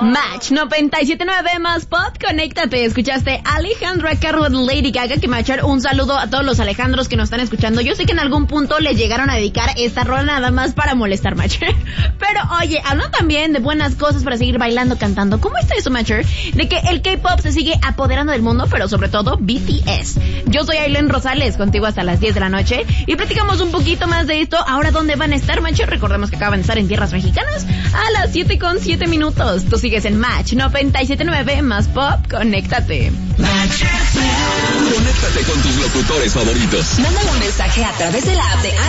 Match 97.9 más pop, conéctate. Escuchaste Alejandra Carro de Lady Gaga, que me va a echar un saludo a todos los Alejandros que nos están escuchando. Yo sé que en algún punto les llegaron a dedicar esta rola nada más para molestar, Matcher. Pero oye, hablan también de buenas cosas para seguir bailando, cantando. ¿Cómo está eso, Matcher? De que el K-pop se sigue apoderando del mundo, pero sobre todo BTS. Yo soy Aileen Rosales, contigo hasta las 10 de la noche, y platicamos un poquito más de esto. Ahora, ¿dónde van a estar, Matcher? Recordemos que acaban de estar en tierras mexicanas a las 7:07. Tú sigues en Match 97.9 más pop, conéctate. Conéctate con tus locutores favoritos. Mándale un mensaje a través de la app de